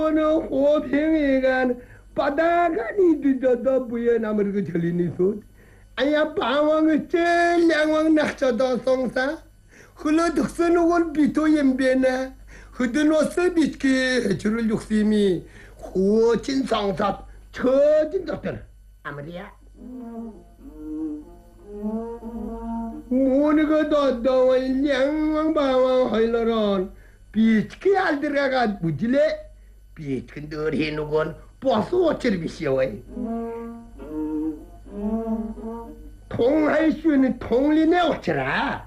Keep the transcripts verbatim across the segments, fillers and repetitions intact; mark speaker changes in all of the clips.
Speaker 1: 오늘 호평이간 바다가니 뒤져도 부에 남을 그 절리니 소 아야 방황을 제일 양왕 낙서도 송사 흘러 득선옥은 비토 옌베나 흐든 옷을 비치게 줄을 욕심이 호진 성삽 처진 덕들 아무리야 모니가 더더운 양왕 방황 하이러런 비치게 알들어가 무질래 비치게 늘 해놓은 버스 옷을 비시오이 통할 수 있는 통리네 옷이라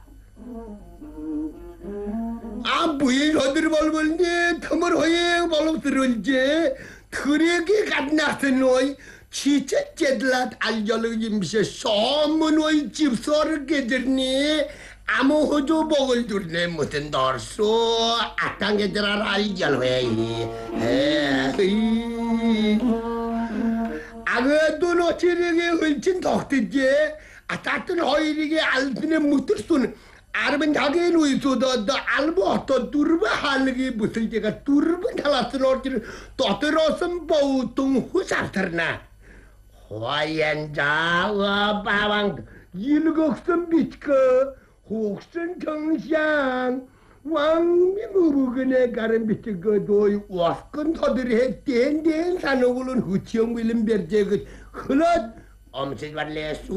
Speaker 1: 아 부인 어디를 벌벌니 틈을 허행 벌벌들을지 그래게 갔나서 너희 진짜 제들라 알려를 임시 소문의 집소를 깨들니 아무 호조 복을 두르네 무슨 널수 아땅게들아 알려회 아그도 노치르게 흘친 덕지지 아따뜻 허이리게 알드네 못들수는 아르면 자기 누이소도 알보도 두르바 할기 무슨 제가 두르바 달았을 어디를 떠들었음 보통 후살터나 화연자 어바왕 일곡선 비치거 혹선 정상 왕미무부근에 가른 비치거 도이 와스건 서들이 땡땡 산옥을은 후치영 밀린 ber제 그 흘럿 엄청 발레수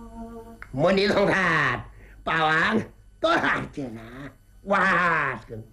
Speaker 1: Moni Long Thad, Bảo An, tôi hạt chứ nè, wow.